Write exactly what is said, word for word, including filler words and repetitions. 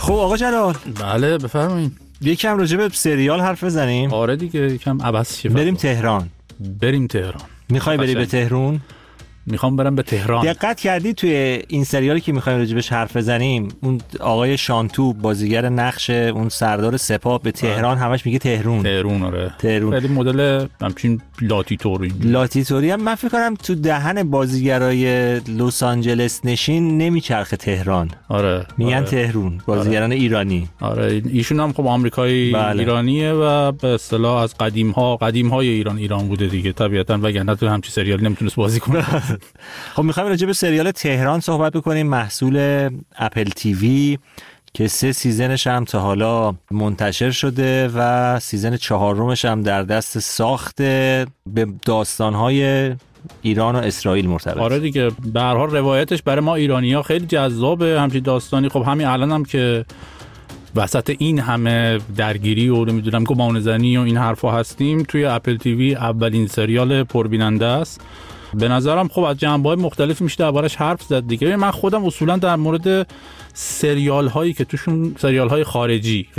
خب آقا جلال، بله بفرمایید. یکم راجع به سریال حرف بزنیم. آره دیگه، یکم عبث شه. بریم تهران. بریم تهران. میخوای بری به تهران؟ میخوام برم به تهران. دقت کردی توی این سریالی که میخوایم راجبش حرف بزنیم، اون آقای شانتو بازیگر نقش اون سردار سپاه به تهران همش میگه تهرون. تهرون آره. تهرون. خیلی مدل همچین لاتیتوری. لاتیتوری هم من فکر کنم تو دهن بازیگرای لس آنجلس نشین نمیچرخه تهران. آره. میگن آره. تهرون بازیگران آره. ایرانی. آره ایشون هم خب آمریکایی بله. ایرانیه و به اصطلاح از قدیم ها قدیم های ایران ایران بوده دیگه طبیعتاً، وگرنه تو همچین سریالی نمیتونست بازی کنه. خب میخوایم راجع به سریال تهران صحبت بکنیم، محصول اپل تیوی که سه سیزنش هم تا حالا منتشر شده و سیزن چهارمش هم در دست ساخته، به داستانهای ایران و اسرائیل مرتبط. آره دیگه، به هر حال روایتش برای ما ایرانی‌ها خیلی جذابه همچین داستانی. خب همین الان هم که وسط این همه درگیری و نمیدونم گمانه‌زنی و این حرفا هستیم، توی اپل تیوی اولین سریال پربیننده است. به نظرم خب از جنبه‌های مختلف میشه دربارش حرف زد دیگه. من خودم اصولا در مورد سریال هایی که توشون سریال های خارجی